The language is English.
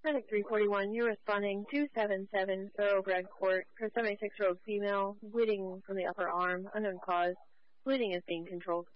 Medic 341, you're responding 277 Thoroughbred Court for a 76-year-old female, bleeding from the upper arm, unknown cause. Bleeding is being controlled.